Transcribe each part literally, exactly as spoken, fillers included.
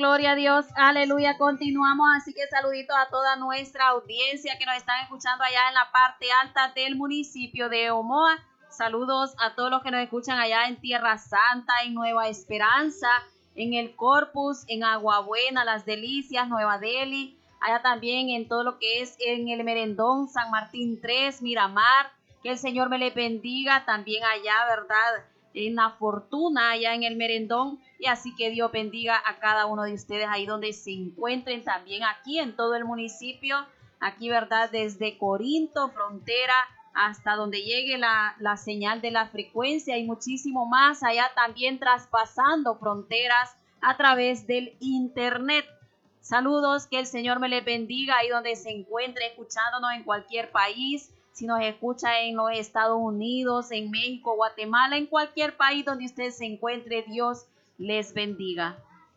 Gloria a Dios, aleluya, continuamos, así que saludito a toda nuestra audiencia que nos están escuchando allá en la parte alta del municipio de Omoa. Saludos a todos los que nos escuchan allá en Tierra Santa, en Nueva Esperanza, en el Corpus, en Aguabuena, Las Delicias, Nueva Delhi, allá también en todo lo que es en el Merendón, San Martín tres, Miramar, que el Señor me le bendiga, también allá, ¿verdad?, en La Fortuna, allá en el Merendón, y así que Dios bendiga a cada uno de ustedes ahí donde se encuentren, también aquí en todo el municipio, aquí, ¿verdad?, desde Corinto, frontera, hasta donde llegue la, la señal de la frecuencia y muchísimo más, allá también traspasando fronteras a través del internet. Saludos, que el Señor me les bendiga ahí donde se encuentre escuchándonos en cualquier país. Si nos escucha en los Estados Unidos, en México, Guatemala, en cualquier país donde usted se encuentre, Dios les bendiga.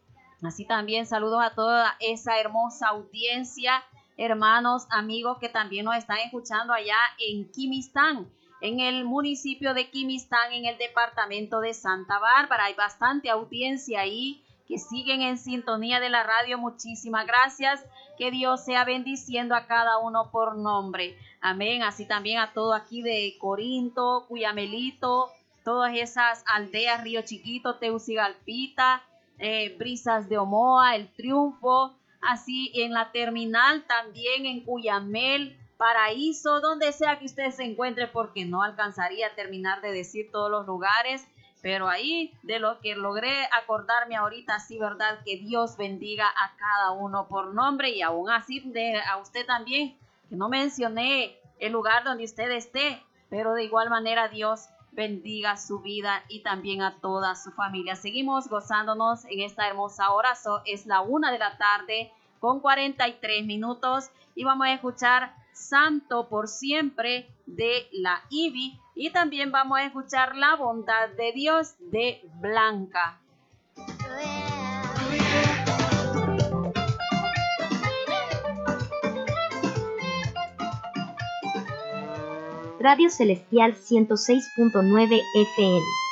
Así también saludos a toda esa hermosa audiencia, hermanos, amigos que también nos están escuchando allá en Quimistán, en el municipio de Quimistán, en el departamento de Santa Bárbara. Hay bastante audiencia ahí que siguen en sintonía de la radio. Muchísimas gracias. Que Dios sea bendiciendo a cada uno por nombre. Amén. Así también a todo aquí de Corinto, Cuyamelito, todas esas aldeas, Río Chiquito, Teucigalpita, eh, Brisas de Omoa, El Triunfo, así en la terminal también en Cuyamel, Paraíso, donde sea que usted se encuentre, porque no alcanzaría a terminar de decir todos los lugares. Pero ahí, de lo que logré acordarme ahorita, sí, ¿verdad? Que Dios bendiga a cada uno por nombre, y aún así de, a usted también, que no mencioné el lugar donde usted esté, pero de igual manera Dios bendiga su vida y también a toda su familia. Seguimos gozándonos en esta hermosa hora. So, es la una de la tarde con cuarenta y tres minutos y vamos a escuchar Santo por Siempre de la Ivy. Y también vamos a escuchar La Bondad de Dios de Blanca. Radio Celestial ciento seis punto nueve F M.